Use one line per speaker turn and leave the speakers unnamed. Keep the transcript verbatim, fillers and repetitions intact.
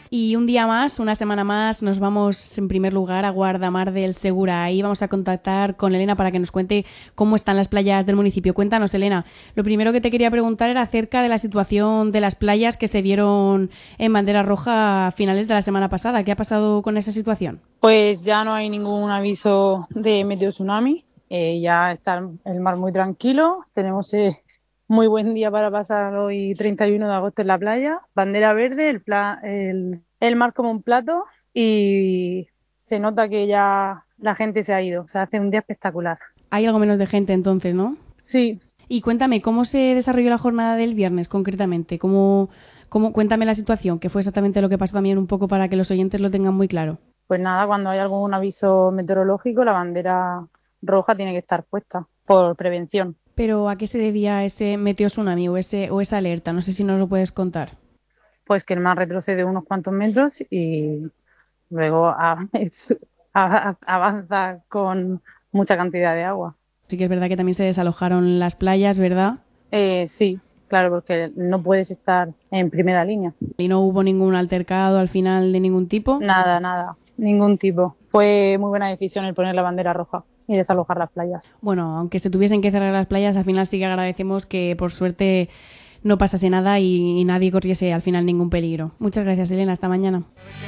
Y un día más, una semana más, nos vamos en primer lugar a Guardamar del Segura. Ahí vamos a contactar con Elena para que nos cuente cómo están las playas del municipio. Cuéntanos, Elena. Lo primero que te quería preguntar era acerca de la situación de las playas que se vieron en bandera roja a finales de la semana pasada. ¿Qué ha pasado con esa situación?
Pues ya no hay ningún aviso de meteo tsunami, eh, ya está el mar muy tranquilo, tenemos eh, muy buen día para pasar hoy treinta y uno de agosto en la playa, bandera verde, el, pla- el, el mar como un plato y se nota que ya la gente se ha ido, o sea, hace un día espectacular.
Hay algo menos de gente entonces, ¿no?
Sí,
Y cuéntame, ¿cómo se desarrolló la jornada del viernes concretamente? ¿Cómo, cómo, cuéntame la situación, que fue exactamente lo que pasó también un poco para que los oyentes lo tengan muy claro.
pues nada, cuando hay algún aviso meteorológico, la bandera roja tiene que estar puesta por prevención.
Pero ¿a qué se debía ese meteo tsunami o, ese, o esa alerta? No sé si nos lo puedes contar.
Pues que el mar retrocede unos cuantos metros y luego a- es- a- avanza con mucha cantidad de agua.
Sí que es verdad que también se desalojaron las playas, ¿verdad?
Eh, sí, claro, porque no puedes estar en primera línea.
Y no hubo ningún altercado al final de ningún tipo.
Nada, nada, ningún tipo. Fue muy buena decisión el poner la bandera roja y desalojar las playas.
Bueno, aunque se tuviesen que cerrar las playas, al final sí que agradecemos que por suerte no pasase nada y, y nadie corriese al final ningún peligro. Muchas gracias, Elena. Hasta mañana.